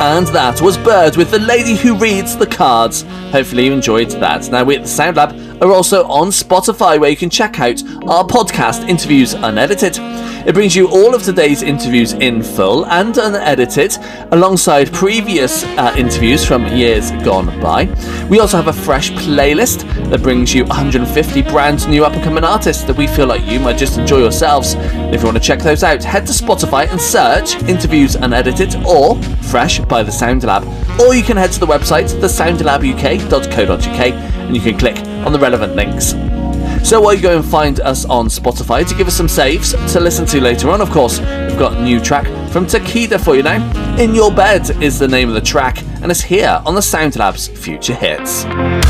And that was Bird with The Lady Who Reads the Cards. Hopefully you enjoyed that. Now, we at the Sound Lab are also on Spotify, where you can check out our podcast, Interviews Unedited. It brings you all of today's interviews in full and unedited, alongside previous interviews from years gone by. We also have a fresh playlist that brings you 150 brand new up-and-coming artists that we feel like you might just enjoy yourselves. If you want to check those out, head to Spotify and search Interviews Unedited or Fresh by The Sound Lab. Or you can head to the website, thesoundlabuk.co.uk, and you can click on the relevant links. So while you go and find us on Spotify to give us some saves to listen to later on, of course, we've got a new track from Takida for you now. In Your Bed is the name of the track, and it's here on the Sound Lab's Future Hits.